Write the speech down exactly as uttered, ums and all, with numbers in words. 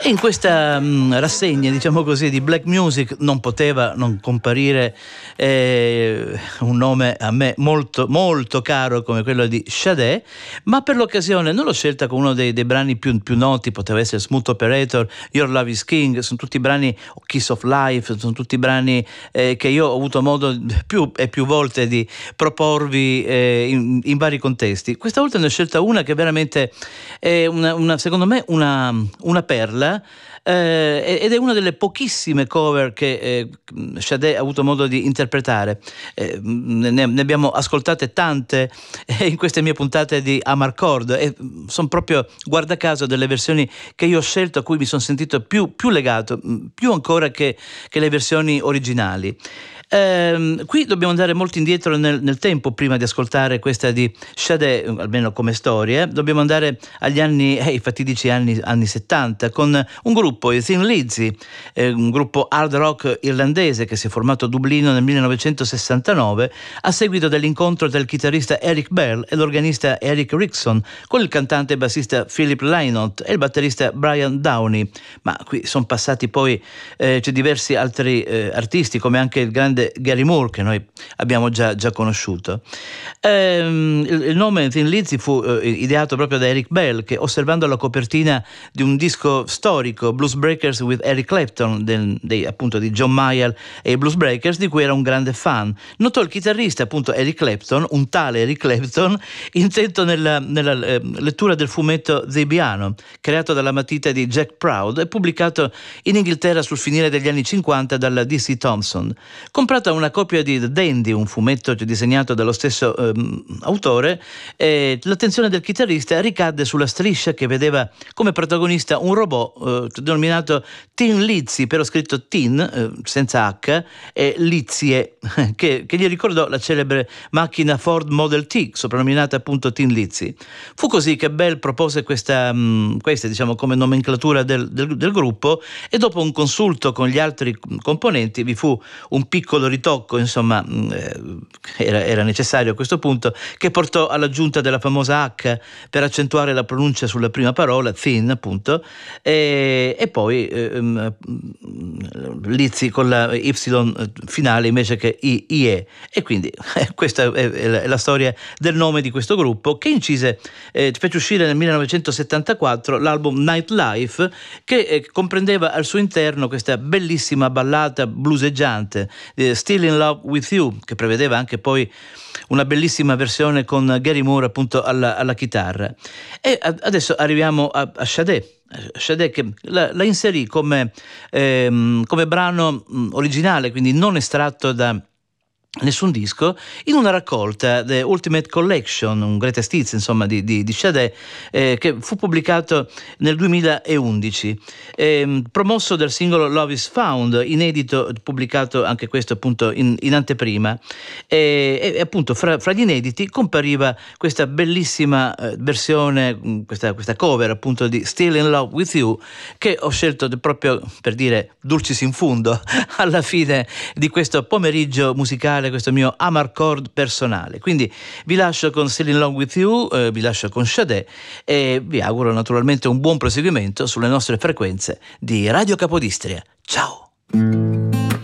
E in questa mh, rassegna, diciamo così, di black music non poteva non comparire eh, un nome a me molto molto caro come quello di Sade, ma per l'occasione non l'ho scelta con uno dei, dei brani più, più noti, poteva essere Smooth Operator, Your Love is King, sono tutti brani, Kiss of Life, sono tutti brani eh, che io ho avuto modo più e più volte di proporvi eh, in, in vari contesti. Questa volta ne ho scelta una che veramente è una, una secondo me una, una perla. Eh, ed è una delle pochissime cover che eh, Sade ha avuto modo di interpretare. Eh, ne, ne abbiamo ascoltate tante eh, in queste mie puntate di Amarcord e sono proprio, guarda caso, delle versioni che io ho scelto, a cui mi sono sentito più, più legato, più ancora che, che le versioni originali. Eh, qui dobbiamo andare molto indietro nel, nel tempo prima di ascoltare questa di Sade, almeno come storia. Dobbiamo andare agli anni, eh, i fatidici anni, anni settanta, con un gruppo, i Thin Lizzy, eh, un gruppo hard rock irlandese che si è formato a Dublino nel millenovecentosessantanove a seguito dell'incontro del chitarrista Eric Bell e l'organista Eric Rickson con il cantante e bassista Philip Lynott e il batterista Brian Downey. Ma qui sono passati poi eh, c'è diversi altri eh, artisti, come anche il grande Gary Moore, che noi abbiamo già, già conosciuto. Ehm, il, il nome Thin Lizzy fu eh, ideato proprio da Eric Bell, che osservando la copertina di un disco storico, Blues Breakers with Eric Clapton, del, dei, appunto di John Mayall e i Blues Breakers, di cui era un grande fan, notò il chitarrista appunto Eric Clapton, un tale Eric Clapton, intento nella, nella eh, lettura del fumetto The Piano, creato dalla matita di Jack Proud e pubblicato in Inghilterra sul finire degli anni cinquanta dalla D C Thomson. Comprata una copia di The Dandy, un fumetto disegnato dallo stesso ehm, autore, eh, l'attenzione del chitarrista ricadde sulla striscia che vedeva come protagonista un robot eh, denominato Thin Lizzy, però scritto Tin eh, senza H e Lizzie, che, che gli ricordò la celebre macchina Ford Model T, soprannominata appunto Thin Lizzy. Fu così che Bell propose questa, mh, questa diciamo come nomenclatura del, del, del gruppo, e dopo un consulto con gli altri componenti vi fu un piccolo ritocco, insomma eh, era, era necessario a questo punto, che portò all'aggiunta della famosa H per accentuare la pronuncia sulla prima parola, thin appunto, e, e poi eh, Lizzy con la Y finale invece che I, I-E, e quindi eh, questa è, è, la, è la storia del nome di questo gruppo, che incise, eh, fece uscire nel millenovecentosettantaquattro l'album Nightlife, che eh, comprendeva al suo interno questa bellissima ballata blueseggiante Still in Love with You, che prevedeva anche poi una bellissima versione con Gary Moore appunto alla, alla chitarra. E adesso arriviamo a, a Sade. Sade che la, la inserì come, ehm, come brano originale, quindi non estratto da nessun disco, in una raccolta, The Ultimate Collection, un greatest hits insomma di, di, di Sade, eh, che fu pubblicato nel duemilaundici, eh, promosso dal singolo Love is Found, inedito, pubblicato anche questo appunto in, in anteprima, e, e appunto fra, fra gli inediti compariva questa bellissima eh, versione, questa, questa cover appunto di Still in Love with You, che ho scelto proprio per dire dulcis in fundo alla fine di questo pomeriggio musicale, questo mio Amarcord personale. Quindi vi lascio con Still in Love with You, eh, vi lascio con Sade e vi auguro naturalmente un buon proseguimento sulle nostre frequenze di Radio Capodistria. Ciao!